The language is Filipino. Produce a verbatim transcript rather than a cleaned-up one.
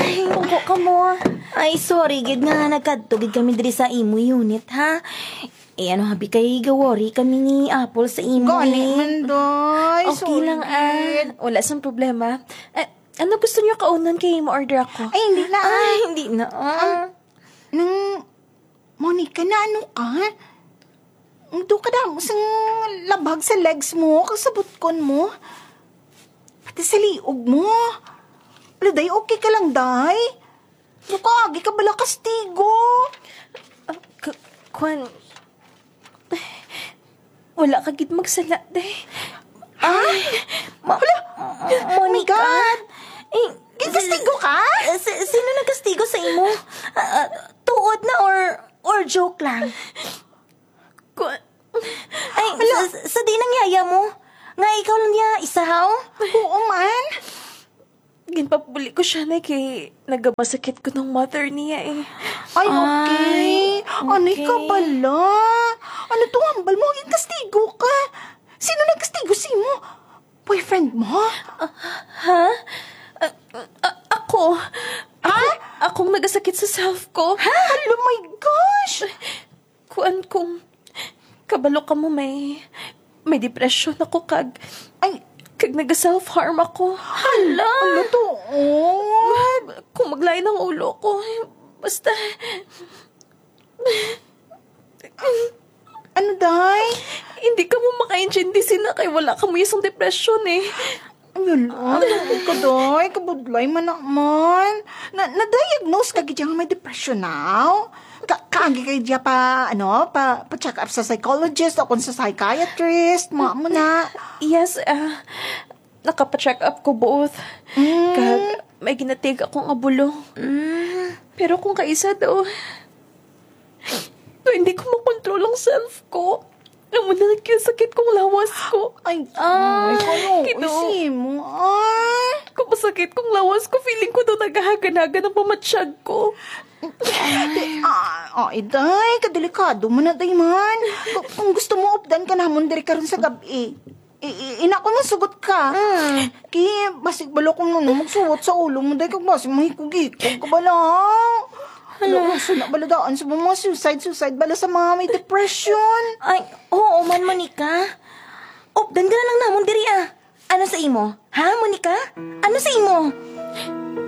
Ay, upo ka mo. Ay, sorry, gid nga nagkadtugid kami diri sa imo unit, ha? Eh, ano habi kay gawori kami ni Apple sa imo. Gani eh. man, Day. Okay Sorry, lang, ah. gid. Wala sang problema. Eh, ano gusto niyo kaunan kay mo-order ako? Ay, hindi na. Ay, hindi na. Ah. Nang, Monica, na ano ka? Do ka daw sang labag sa legs mo, kasabot kon mo. Pati sa liog mo. Wala, Day, okay ka lang, Day? Mukha, agi ka bala kastigo. Uh, k- Kwan... Wala ka gid magsala, day. Ay, ma- Oh my Monica. God. Eh, Kastigo ka? eh, si- sino nagkastigo sa imo? Ah, ah, tuod na or or joke lang? Kwan... Ay, sa, sa di nangyaya mo? Nga ikaw lang niya isahaw? Oo man. Ginpapuli ko siya na kay nagabasakit ko ng mother niya eh. Ay, okay. Anay ka okay. bala. Ano to, hambal mo? Ang kastigo ka. Sino nagkastigo si mo? Boyfriend mo? Ha? A- a- ako? Ha? Akong nagasakit sa self ko. Ha? Oh my gosh. Kuan kong kabalo ka mo may may depression ako kag Ay, kag naga-self-harm ako. hala. Ano to? Oh. Kung maglain ang ulo ko, basta... Ano, Day? Hindi ka mo makaintindi sina kay wala ka mo isang depression eh. Ayun lang. Ano ka, Day? Kabudlay man naman. Na, na-diagnose ka gid may depression now? Ka kaagi kay diya pa, ano, pa, pa check up sa psychologist o kung sa psychiatrist. Mga mo na. Yes, ah, nakapa-check up ko both. Mm. Kag may ginatig akong abulo. Mm. Pero kung kaisa daw, to hindi ko makontrol ang self ko. Alam mo na nagkasakit kong lawas ko. Ay, Ah, ay, kano, kino. isi mo. Ay. Kung masakit kong lawas ko, feeling ko daw naghahaga-haga ng pamatsyag ko. Ah, ay, day, kadelikado mo na, day man. Kung- Kung gusto mo, updan ka namon diri karon sa gabi. I- i- ina ko masugot ka. Mm. Kaya, basig balo kong nung magsuot sa ulo mo, day, kag basig mahikugikog ka bala. Ano, gusto na bala daan sa mga suicide, suicide bala sa mga may depression. Ay, oo man, Monica. Opdan ka na lang namon diri ah. Ano sa imo? Ha, Monica? Ano sa imo?